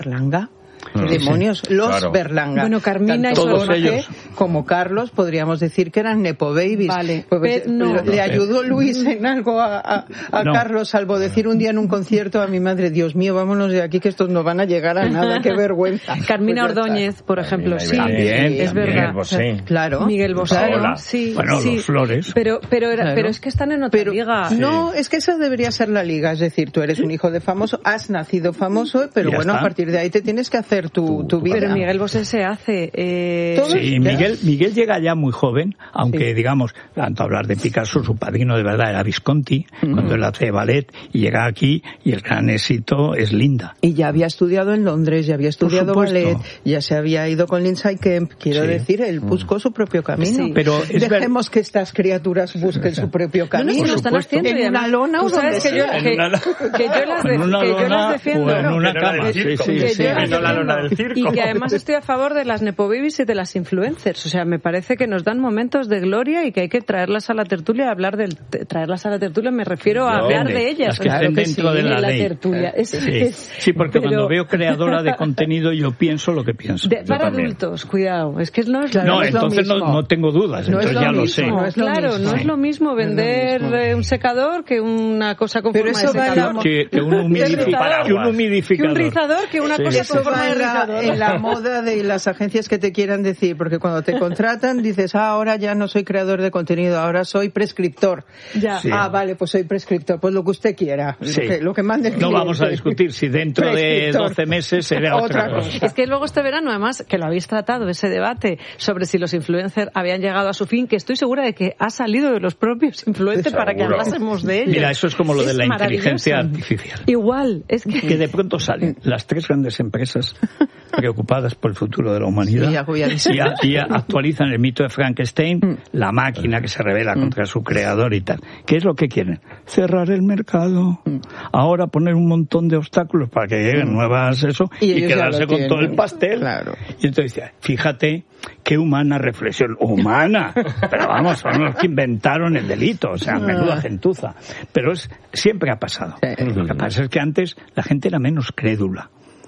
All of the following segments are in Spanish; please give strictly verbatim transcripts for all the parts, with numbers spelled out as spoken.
Berlanga. ¿Qué demonios? Los claro. Berlanga. Bueno, Carmina y todos Jorge, ellos, como Carlos, podríamos decir que eran nepo babies. Vale, pues, pero no. ¿Le ayudó Luis en algo a, a, a no. Carlos, salvo decir un día en un concierto a mi madre, Dios mío, vámonos de aquí que estos no van a llegar a nada, qué vergüenza? Carmina pues Ordóñez, por ejemplo, sí, también, es también, verdad. Bosé. Claro. Miguel Bosé, Hola. sí. Bueno, sí. los Flores. Pero, pero, era, Claro. pero es que están en otra Pero, liga. no, es que esa debería ser la liga, es decir, tú eres un hijo de famoso, has nacido famoso, pero Ya bueno, está. a partir de ahí te tienes que hacer tu, tu vida. Pero Miguel Bosé se hace. Eh... Todo- Sí, Ya. Miguel, Miguel llega ya muy joven, aunque Sí. digamos, tanto hablar de Picasso, su padrino de verdad era Visconti, uh-huh. cuando él hace ballet, y llega aquí y el gran éxito es Linda. Y ya había estudiado en Londres, ya había estudiado Por supuesto. ballet, ya se había ido con Lindsay Kemp, quiero Sí. decir, él buscó su propio camino. Sí. Pero es Dejemos que estas criaturas busquen su propio No, no, camino. si lo están haciendo. En y una además, lona tú o donde sabes que yo, sea. que, En una lona. que yo las, de- En una que yo lona las defiendo. o en una Que no la cama. del Sí, circo. sí, Que sí. yo las Que no la lona del defiendo. circo. Y que además estoy a favor de las nepo babies y de las influencers. O sea, me parece que nos dan momentos de gloria y que hay que traerlas a la tertulia a hablar del traerlas a la tertulia me refiero a No, hablar Depende. de ellas. Las que Claro estén que dentro sí, de la en ley. tertulia. Es- Sí, es- sí, porque pero- cuando veo creadora de contenido yo pienso lo que pienso. de- para también. adultos, cuidado. Es que no es Claro, no, no es lo entonces no, mismo. no tengo dudas, No es entonces lo ya lo mismo, sé. no es lo claro, mismo. no es lo mismo vender mismo. eh, un secador que una cosa con Pero forma eso de va en secador. la- Que, que un rizador. humidificador. Que un Que humidificador. un rizador que una Sí. cosa Eso con forma va de en la, rizador. en la moda de las agencias que te quieran decir, porque cuando te contratan dices, ah, ahora ya no soy creador de contenido, ahora soy prescriptor. Ya. Sí. Ah, vale, pues soy prescriptor, pues lo que usted quiera, Sí. lo, que, lo que mande el No cliente. vamos a discutir si dentro de Prescriptor. doce meses será otra, Otra cosa. cosa. Es que luego este verano, además, que lo habéis tratado, ese debate sobre si los influencers habían llegado a su fin, que estoy segura de que ha salido de los propios influencers para que Seguro. hablásemos de ellos. Mira, eso es como lo de la maravilloso. inteligencia artificial. Igual, es que... Que de pronto salen las tres grandes empresas preocupadas por el futuro de la humanidad Sí, agobiadísimas. y, a- y a- actualizan el mito de Frankenstein, Mm. la máquina que se revela contra su creador y tal. ¿Qué es lo que quieren? Cerrar el mercado. Mm. Ahora poner un montón de obstáculos para que lleguen nuevas eso Y y, ellos ya quedarse lo con tienen. todo el pastel. Claro. Y entonces dice, fíjate qué humana reflexión. Humana. Pero vamos, son los que inventaron el delito. O sea, menuda gentuza. Pero es, siempre ha pasado. Sí. Lo que pasa es que antes la gente era menos crédula.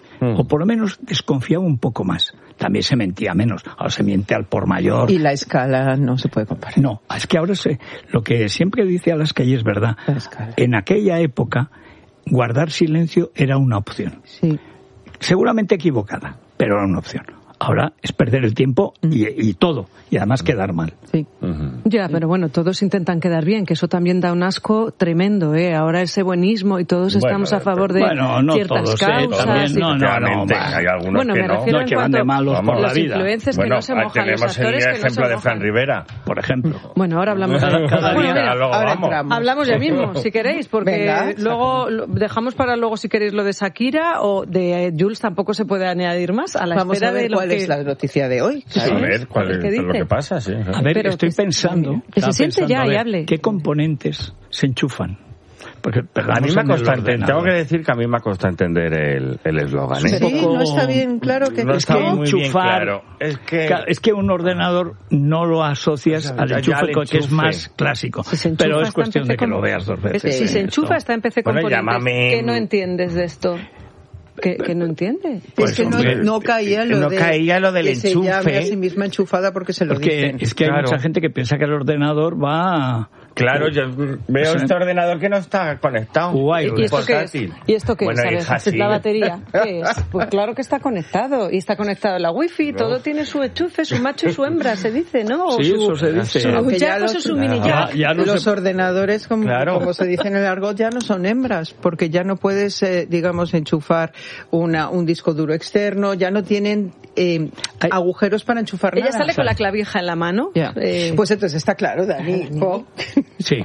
O por lo menos desconfiaba un poco más. También se mentía menos. Ahora se miente al por mayor. Y la escala no se puede comparar. No, es que ahora se, lo que siempre dice Alaska y es verdad. La escala. En aquella época, guardar silencio era una opción. Sí. Seguramente equivocada, pero era una opción. Ahora es perder el tiempo y, y todo. Y además quedar mal. Sí. Ya, pero bueno, todos intentan quedar bien, que eso también da un asco tremendo, ¿eh? Ahora ese buenismo y todos Bueno, estamos a favor de bueno, no ciertas todos, ¿eh? causas. También, y- no, no, no, Efectivamente, va. hay algunos Bueno, que me no. refiero No, en que van cuanto de malos por los la vida. influencers Bueno, que no se mojan, los tenemos actores el que no se ejemplo de mojan. Fran Rivera. Por ejemplo. Bueno, ahora hablamos de Cada Bueno, día, mira, luego ahora vamos. entramos. hablamos ya mismo, si queréis, porque Venga, luego lo- dejamos para luego, si queréis, lo de Shakira o de eh, Jules, tampoco se puede añadir más a la Vamos espera a ver de lo cuál que... es la noticia de hoy. A ver, cuál A ver es qué qué es lo dice. que pasa, sí. A ver, Pero estoy que- pensando... que se estaba siente pensando, ya a y ver, hable. ¿qué componentes se enchufan? Porque A perdamos mí me en el cuesta entender, ordenador. tengo que decir que a mí me cuesta entender el el eslogan. ¿eh? Sí, Sí, no está bien claro que... No que está sí. muy bien enchufar- claro. Es que... Claro, es que un ordenador no lo asocias Ya, al ya enchufe, al que es enchufe. más clásico. Si se enchufa, Pero es está en cuestión P C de que lo con- veas dos veces. Si se eh, enchufa, esto. está en P C Bueno, Componentes. llámame- ¿Qué no entiendes de esto? ¿Que, que no entiende? Pues, es que no, hombre, no caía lo no de caía lo del que se enchufe. llame a sí misma enchufada porque se lo Porque dicen. es que hay Claro. mucha gente que piensa que el ordenador va... Claro, yo veo Sí. este ordenador que no está conectado. Guay, ¿Y esto qué es? portátil. ¿Y esto qué Bueno, es? A ver, hija, ¿es la sí. batería? ¿Qué es? Pues claro que está conectado. Y está conectado a la wifi, No. todo tiene su enchufe, su macho y su hembra, se dice, ¿no? O Sí, su, eso se dice. Su Aunque ya jack o los- su mini Ya, jack. ya no los se- ordenadores, como, Claro. como se dice en el argot, ya no son hembras, porque ya no puedes, eh, digamos, enchufar una, un disco duro externo, ya no tienen eh, Ay. agujeros para enchufar Ella nada. sale con la clavija en la mano. Ya. Eh, Pues entonces está claro, Dani. Jo. Sí.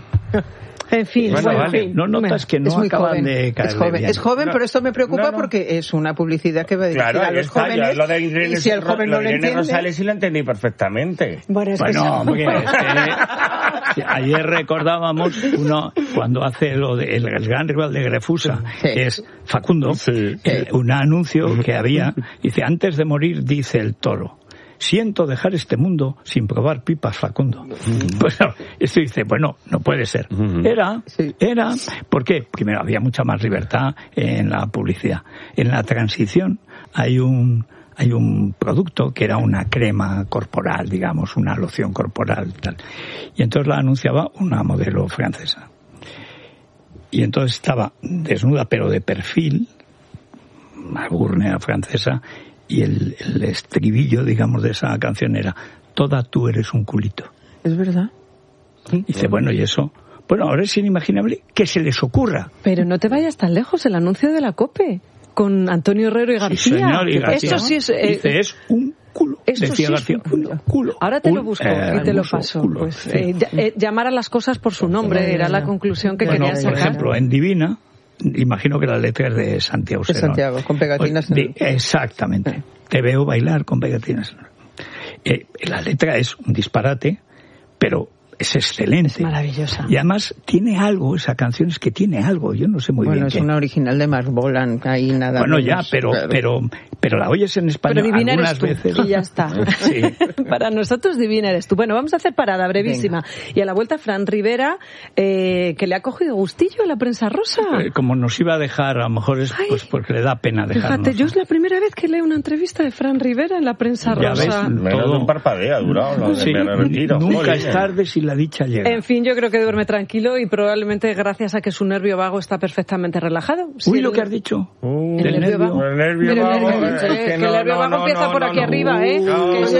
en fin, Bueno, bueno, vale. en fin. No notas que no es muy acaban joven. de caerle es joven, bien. es joven No, pero esto me preocupa no, no. porque es una publicidad que va dirigida Claro, a ahí los está. jóvenes. Yo lo de Irene, y si el joven lo no de lo Irene entiende... Rosales sí lo entendí perfectamente. Bueno, es que Bueno, sí. hombre, es que ayer recordábamos uno cuando hace lo de el, el gran rival de Grefusa, Sí. que es Facundo, Sí. eh, un anuncio que había, dice, antes de morir dice el toro, siento dejar este mundo sin probar pipas, Facundo. Pues claro, esto dice, bueno, no puede ser. Era, Sí. era, ¿por qué? Primero había mucha más libertad en la publicidad. En la transición hay un hay un producto que era una crema corporal, digamos, una loción corporal, tal. Y entonces la anunciaba una modelo francesa. Y entonces estaba desnuda, pero de perfil, una burnea francesa, y el, el estribillo, digamos, de esa canción era: toda tú eres un culito. Es verdad. Y dice, bueno, y eso... Bueno, ahora es inimaginable que se les ocurra. Pero no te vayas tan lejos, el anuncio de la COPE, con Antonio Herrero y García. Sí, señor, y García. Eso sí es... Eh, dice, es un culo. Eso Decía sí García, es un culo. un culo. Ahora te un lo busco y te lo paso. Culo, Pues, sí. eh, eh, llamar a las cosas por su nombre era la conclusión que Bueno, quería sacar. por ejemplo, en Divina, imagino que la letra es de Santiago De Serón. Santiago, con pegatinas. De, exactamente. Te veo bailar con pegatinas. Eh, la letra es un disparate, pero es excelente. Es maravillosa. Y además tiene algo, esa canción es que tiene algo, yo no sé muy Bueno, bien es qué. una original de Mark Bolan, ahí nada Bueno, ya, menos, pero, claro. pero, pero la oyes en español Pero divina algunas eres tú, veces. y ya está. Sí. Para nosotros divina eres tú. Bueno, vamos a hacer parada brevísima. Venga. Y a la vuelta, Fran Rivera, eh, que le ha cogido gustillo a la prensa rosa. Eh, como nos iba a dejar, a lo mejor es pues porque le da pena dejarnos. Fíjate, yo es la primera vez que leo una entrevista de Fran Rivera en la prensa ya rosa. Ves, Menos todo. de un parpadeo ha durado, ¿no? Sí, Me retiro. nunca Jolín. es tarde si la dicha llega. En fin, yo creo que duerme tranquilo y probablemente gracias a que su nervio vago está perfectamente relajado. Uy, Si lo el... que has dicho. Uh, El del nervio nervio. vago. El nervio Pero el vago. nervio- es que el no, nervio no, vago no, empieza no, por no, aquí no. arriba, ¿eh? No, Que